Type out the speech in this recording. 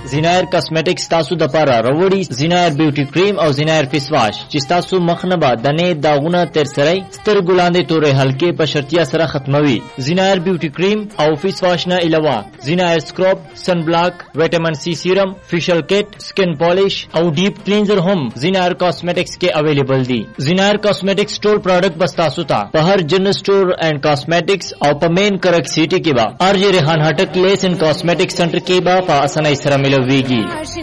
زینایر کاسمیټکس تاسو د پاره راوړي زینایر بیوټي کریم او زینایر فیس واش چې تاسو مخ نه با دنه داغونه تر سره سترګو لاندې تورې حلقې په شرطیا سره ختموي. زینایر بیوټي کریم او فیس واش نه علاوه زینایر سکرب، سن بلاک، وټامین سی سیرم، فیشل کټ، سکن پالیش او ډیپ کلینزر هم زینایر کاسمیټکس کې اویلیبل دي. زینایر کاسمیټکس ټول پروډکټ بس تاسو ته په هر جنرل سٹور اینڈ کاسمیټکس او په مین کرک سیټي کې با ارجی ریحان هټک لیس ان کاسمیټکس سنټر کې با په اسانۍ سره ملويږي.